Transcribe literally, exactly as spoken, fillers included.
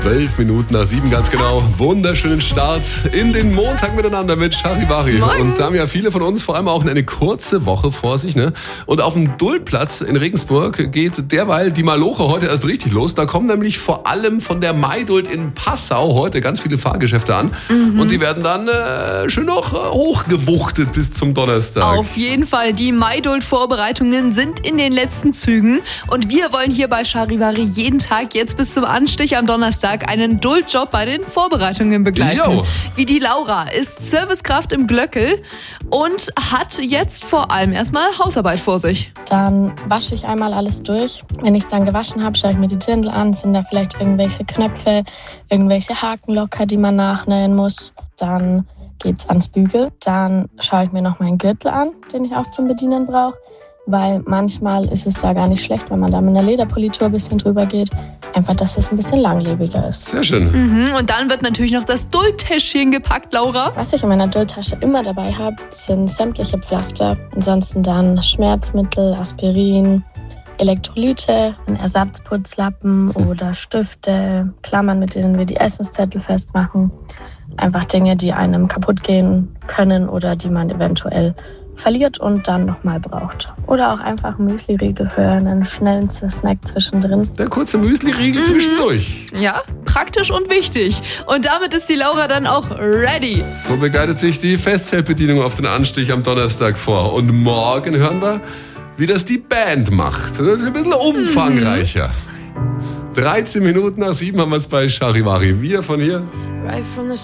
Zwölf Minuten nach sieben, ganz genau. Wunderschönen Start in den Montag miteinander mit Charivari. Moin. Und da haben ja viele von uns vor allem auch eine kurze Woche vor sich. Ne? Und auf dem Duldplatz in Regensburg geht derweil die Maloche heute erst richtig los. Da kommen nämlich vor allem von der Maiduld in Passau heute ganz viele Fahrgeschäfte an. Mhm. Und die werden dann äh, schön noch äh, hochgewuchtet bis zum Donnerstag. Auf jeden Fall, die Maiduld-Vorbereitungen sind in den letzten Zügen. Und wir wollen hier bei Charivari jeden Tag jetzt bis zum Anstich am Donnerstag einen Duldjob bei den Vorbereitungen begleiten. Jo. Wie die Laura ist Servicekraft im Glöckel und hat jetzt vor allem erstmal Hausarbeit vor sich. Dann wasche ich einmal alles durch. Wenn ich es dann gewaschen habe, schaue ich mir die Dirndl an. Sind da vielleicht irgendwelche Knöpfe, irgendwelche Haken locker, die man nachnähen muss. Dann geht's ans Bügel. Dann schaue ich mir noch meinen Gürtel an, den ich auch zum Bedienen brauche. Weil manchmal ist es da gar nicht schlecht, wenn man da mit einer Lederpolitur ein bisschen drüber geht. Einfach, dass es ein bisschen langlebiger ist. Sehr schön. Mhm, und dann wird natürlich noch das Duldtäschchen gepackt, Laura. Was ich in meiner Duldtasche immer dabei habe, sind sämtliche Pflaster. Ansonsten dann Schmerzmittel, Aspirin, Elektrolyte, ein Ersatzputzlappen oder Stifte, Klammern, mit denen wir die Essenszettel festmachen. Einfach Dinge, die einem kaputt gehen können oder die man eventuell verliert und dann nochmal braucht. Oder auch einfach ein Müsli-Riegel für einen schnellen Snack zwischendrin. Der kurze Müsli-Riegel mhm. zwischendurch. Ja, praktisch und wichtig. Und damit ist die Laura dann auch ready. So begleitet sich die Festzeltbedienung auf den Anstich am Donnerstag vor. Und morgen hören wir, wie das die Band macht. Das ist ein bisschen umfangreicher. Mhm. dreizehn Minuten nach sieben haben wir es bei Charivari. Wir von hier. Right from the